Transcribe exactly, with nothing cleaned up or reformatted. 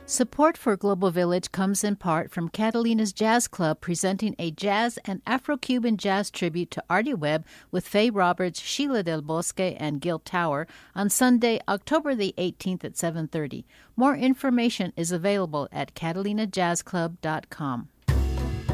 Support for Global Village comes in part from Catalina's Jazz Club, presenting a jazz and Afro-Cuban jazz tribute to Artie Webb with Faye Roberts, Sheila Del Bosque, and Gil Tower on Sunday, October the eighteenth at seven thirty. More information is available at catalina jazz club dot com.